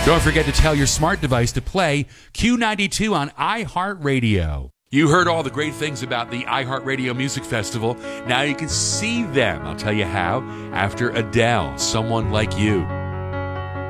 Don't forget to tell your smart device to play Q92 on iHeartRadio. You heard all the great things about the iHeartRadio Music Festival. Now you can see them. I'll tell you how. After Adele, Someone Like You.